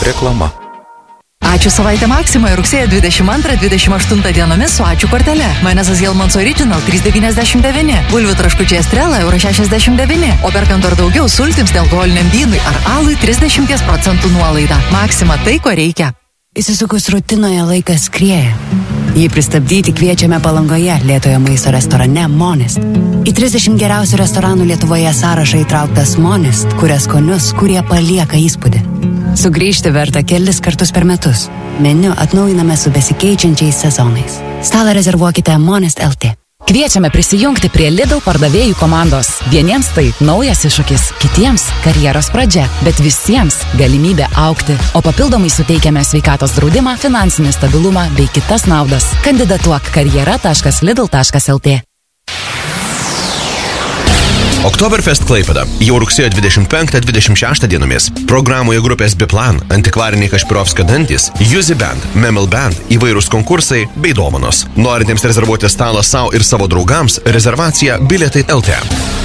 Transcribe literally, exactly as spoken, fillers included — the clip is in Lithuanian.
Reklama. Ačiū savaitę Maksimoje rugsėjo dvidešimt antrą dvidešimt aštuntą dienomis su ačiū kortele. Majonezas Hellmann's Original trys devyniasdešimt devyni, bulvių traškučiai Estrella euro šešiasdešimt devyni, o perkant dar daugiau sultims nealkoholiniam vynui ar alui trisdešimt procentų nuolaida. Maksima tai, ko reikia. Įsisukus rutinoje laikas skrieja. Jį pristabdyti kviečiame Palangoje lėtojo maisto restorane Monist. Į trisdešimt geriausių restoranų Lietuvoje sąrašą įtrauktas Monist, kuria skonius, kurie palieka įspūdį. Sugrįžti verta kelis kartus per metus. Meniu atnaujiname su besikeičiančiais sezonais. Stalą rezervuokite Monist L T. Kviečiame prisijungti prie Lidl pardavėjų komandos. Vieniems tai naujas iššūkis, kitiems karjeros pradžia, bet visiems galimybė augti. O papildomai suteikiame sveikatos draudimą, finansinį stabilumą bei kitas naudas. Kandidatuok karjera taškas lidl taškas el te. Oktoberfest Klaipėda jau rugsėjo dvidešimt penktą dvidešimt šeštą dienomis. Programoje grupės Biplan, antikvariniai Kašpirovskio dantys, Juzi Band, Memel Band, įvairūs konkursai bei dovanos. Norintiems rezervuoti stalą savo ir savo draugams, rezervacija bilietai L T.